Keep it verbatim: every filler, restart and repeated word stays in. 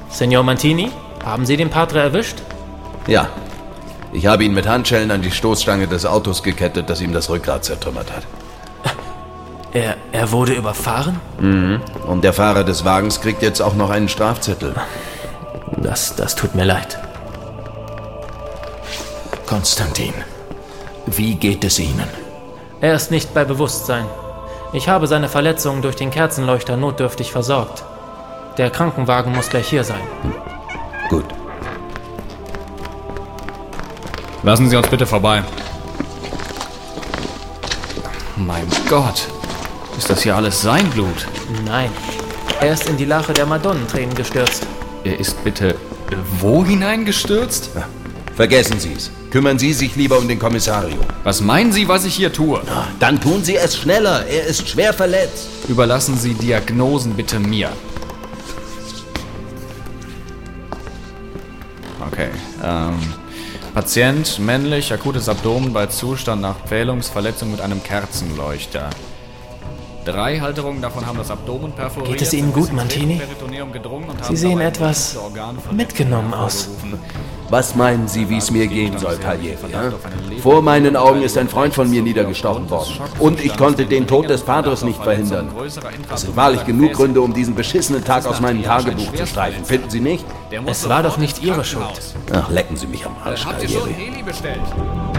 Signor Mantini, haben Sie den Padre erwischt? Ja. Ich habe ihn mit Handschellen an die Stoßstange des Autos gekettet, das ihm das Rückgrat zertrümmert hat. Er, er wurde überfahren? Mhm. Und der Fahrer des Wagens kriegt jetzt auch noch einen Strafzettel. Das, das tut mir leid. Konstantin, wie geht es Ihnen? Er ist nicht bei Bewusstsein. Ich habe seine Verletzungen durch den Kerzenleuchter notdürftig versorgt. Der Krankenwagen muss gleich hier sein. Hm. Gut. Lassen Sie uns bitte vorbei. Mein Gott, ist das hier alles sein Blut? Nein, er ist in die Lache der Madonnentränen gestürzt. Er ist bitte wo hineingestürzt? Ja. Vergessen Sie es. Kümmern Sie sich lieber um den Kommissario. Was meinen Sie, was ich hier tue? Dann tun Sie es schneller. Er ist schwer verletzt. Überlassen Sie Diagnosen bitte mir. Okay, ähm... Patient, männlich, akutes Abdomen bei Zustand nach Pfählungsverletzung mit einem Kerzenleuchter. Drei Halterungen davon haben das Abdomen perforiert. Geht es Ihnen gut, Mantini? Sie sehen etwas mitgenommen aus. Was meinen Sie, wie es mir gehen soll, Taglieri? Ja? Vor meinen Augen ist ein Freund von mir niedergestochen worden. Und ich konnte den Tod des Padres nicht verhindern. Das sind wahrlich genug Gründe, um diesen beschissenen Tag aus meinem Tagebuch zu streichen. Finden Sie nicht? Es war doch nicht Ihre Schuld. Ach, lecken Sie mich am Arsch, Habt ihr schon Taglieri. Heli bestellt?